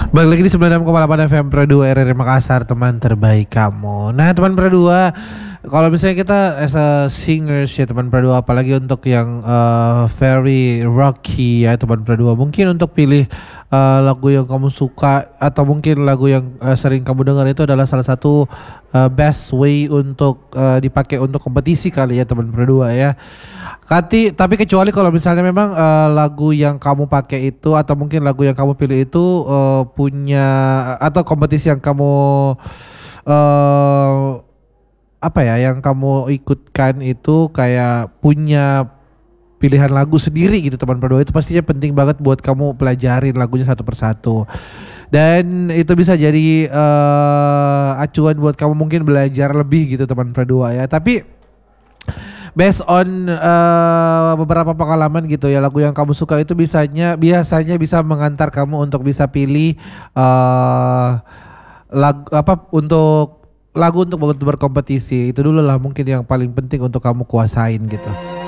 Balik lagi di 96,8 FM Pro 2 RRI Makassar, teman terbaik kamu. Nah teman Pro 2, kalau misalnya kita as a singers ya teman Pro 2, apalagi untuk yang very rocky ya teman Pro 2, mungkin untuk pilih lagu yang kamu suka atau mungkin lagu yang sering kamu dengar itu adalah salah satu best way untuk dipakai untuk kompetisi kali ya teman Pro 2 ya. Tapi kecuali kalau misalnya memang lagu yang kamu pakai itu atau mungkin lagu yang kamu pilih itu punya atau kompetisi yang kamu apa ya yang kamu ikutkan itu kayak punya pilihan lagu sendiri gitu teman berdua, itu pastinya penting banget buat kamu pelajarin lagunya satu persatu. Dan itu bisa jadi acuan buat kamu mungkin belajar lebih gitu teman berdua ya. Tapi based on beberapa pengalaman gitu ya, lagu yang kamu suka itu biasanya bisa mengantar kamu untuk bisa pilih lagu untuk berkompetisi. Itu dulu lah mungkin yang paling penting untuk kamu kuasain gitu.